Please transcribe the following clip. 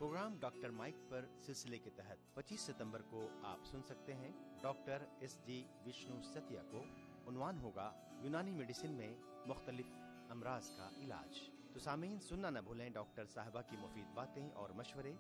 Programme doctor mic पर सिलसिले के तहत 25 सितंबर को आप सुन सकते हैं डॉक्टर SG विष्णु सतिया को। उन्वान होगा यूनानी मेडिसिन में मुख्तलिफ अमराज का इलाज। तो सामीन, सुनना न भूलें डॉक्टर साहबा की मुफीद बातें और मशवरे।